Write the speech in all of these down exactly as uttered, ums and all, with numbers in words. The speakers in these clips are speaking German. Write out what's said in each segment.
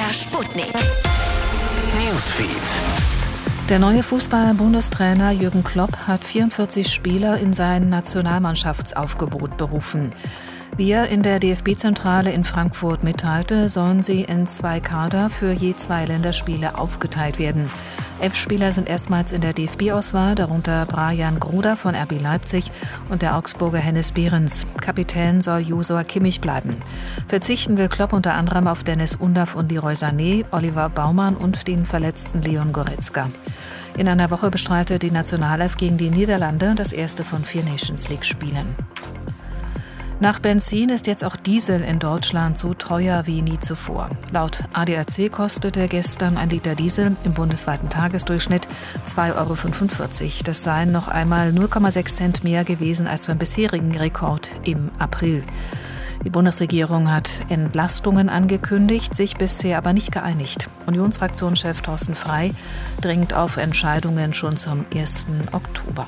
R Sputnik. Newsfeed. Der neue Fußball-Bundestrainer Jürgen Klopp hat vierundvierzig Spieler in sein Nationalmannschaftsaufgebot berufen. Wie er in der D F B-Zentrale in Frankfurt mitteilte, sollen sie in zwei Kader für je zwei Länderspiele aufgeteilt werden. Elf Spieler sind erstmals in der D F B-Auswahl, darunter Brajan Gruda von R B Leipzig und der Augsburger Hennes Behrens. Kapitän soll Josua Kimmich bleiben. Verzichten will Klopp unter anderem auf Dennis Undav und Leroy Sané, Oliver Baumann und den verletzten Leon Goretzka. In einer Woche bestreitet die Nationalelf gegen die Niederlande das erste von vier Nations-League-Spielen. Nach Benzin ist jetzt auch Diesel in Deutschland so teuer wie nie zuvor. Laut A D A C kostete gestern ein Liter Diesel im bundesweiten Tagesdurchschnitt zwei Euro fünfundvierzig. Das seien noch einmal null Komma sechs Cent mehr gewesen als beim bisherigen Rekord im April. Die Bundesregierung hat Entlastungen angekündigt, sich bisher aber nicht geeinigt. Unionsfraktionschef Thorsten Frey dringt auf Entscheidungen schon zum ersten Oktober.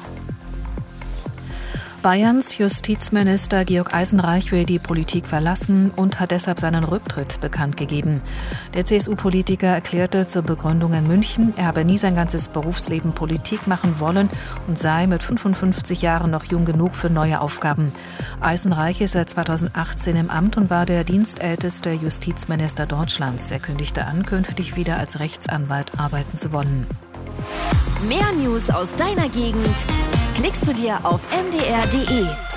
Bayerns Justizminister Georg Eisenreich will die Politik verlassen und hat deshalb seinen Rücktritt bekannt gegeben. Der C S U-Politiker erklärte zur Begründung in München, er habe nie sein ganzes Berufsleben Politik machen wollen und sei mit fünfundfünfzig Jahren noch jung genug für neue Aufgaben. Eisenreich ist seit zweitausendachtzehn im Amt und war der dienstälteste Justizminister Deutschlands. Er kündigte an, künftig wieder als Rechtsanwalt arbeiten zu wollen. Mehr News aus deiner Gegend klickst du dir auf m d r punkt d e.